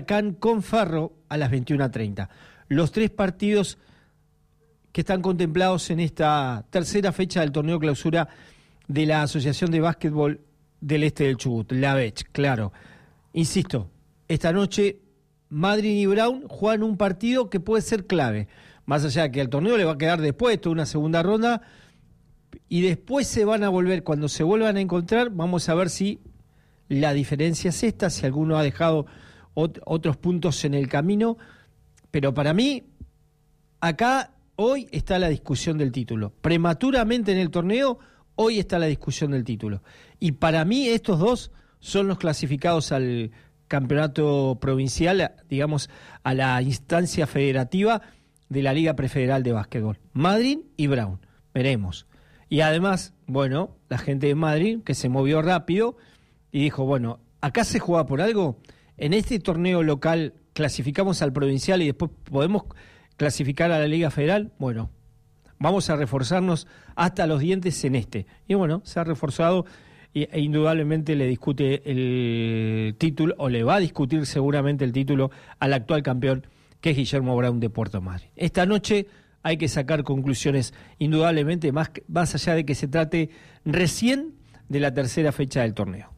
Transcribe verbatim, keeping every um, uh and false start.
Huracán con Ferro a las veintiuna treinta. Los tres partidos que están contemplados en esta tercera fecha del torneo clausura de la Asociación de Básquetbol del Este del Chubut, la A B E C, claro. Insisto, esta noche Madryn y Brown juegan un partido que puede ser clave, más allá de que el torneo le va a quedar después, toda una segunda ronda, y después se van a volver, cuando se vuelvan a encontrar, vamos a ver si la diferencia es esta, si alguno ha dejado ot- otros puntos en el camino, pero para mí, acá hoy está la discusión del título. Prematuramente en el torneo, hoy está la discusión del título. Y para mí estos dos son los clasificados al campeonato provincial, digamos, a la instancia federativa de la Liga Prefederal de Básquetbol. Madryn y Brown, veremos. Y además, bueno, la gente de Madryn, que se movió rápido y dijo, bueno, acá se juega por algo, en este torneo local clasificamos al provincial y después podemos clasificar a la Liga Federal, bueno, vamos a reforzarnos hasta los dientes en este. Y bueno, se ha reforzado e, e indudablemente le discute el título, o le va a discutir seguramente el título al actual campeón, que es Guillermo Brown de Puerto Madryn. Esta noche hay que sacar conclusiones, indudablemente, más, más allá de que se trate recién de la tercera fecha del torneo.